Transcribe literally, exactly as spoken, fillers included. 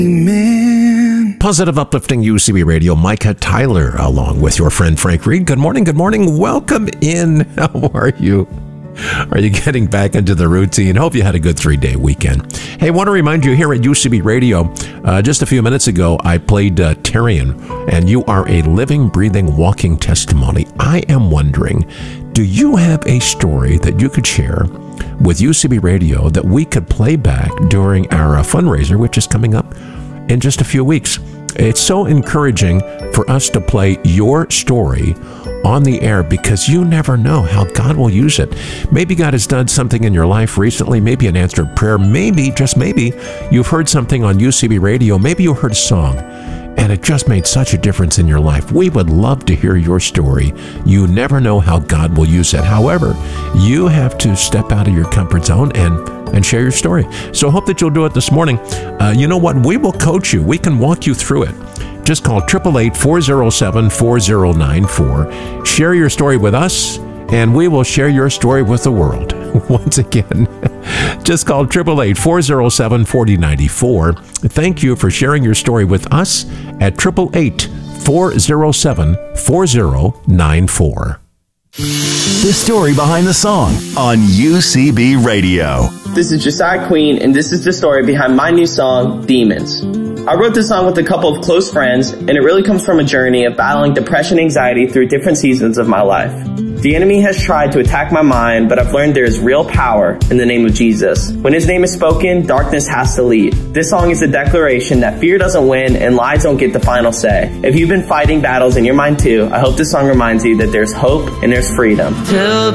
Man. Positive, uplifting U C B Radio, Micah Tyler, along with your friend Frank Reed. Good morning, good morning. Welcome in. How are you? Are you getting back into the routine? Hope you had a good three-day weekend. Hey, I want to remind you here at U C B Radio, uh, just a few minutes ago, I played uh, Tyrion, and you are a living, breathing, walking testimony. I am wondering, do you have a story that you could share with U C B Radio that we could play back during our uh, fundraiser, which is coming up in just a few weeks? It's so encouraging for us to play your story on the air because you never know how God will use it. Maybe God has done something in your life recently, maybe an answered prayer, maybe, just maybe, you've heard something on U C B Radio, maybe you heard a song, and it just made such a difference in your life. We would love to hear your story. You never know how God will use it. However, you have to step out of your comfort zone and and share your story. So I hope that you'll do it this morning. Uh, you know what? We will coach you. We can walk you through it. Just call eight eight eight, four oh seven, four oh nine four. Share your story with us, and we will share your story with the world. Once again, just call eight eight eight, four oh seven, four oh nine four. Thank you for sharing your story with us at eight eight eight, four oh seven, four oh nine four. The story behind the song on U C B Radio. This is Josiah Queen, and this is the story behind my new song, Demons. I wrote this song with a couple of close friends, and it really comes from a journey of battling depression and anxiety through different seasons of my life. The enemy has tried to attack my mind, but I've learned there is real power in the name of Jesus. When his name is spoken, darkness has to leave. This song is a declaration that fear doesn't win and lies don't get the final say. If you've been fighting battles in your mind too, I hope this song reminds you that there's hope and there's freedom. Till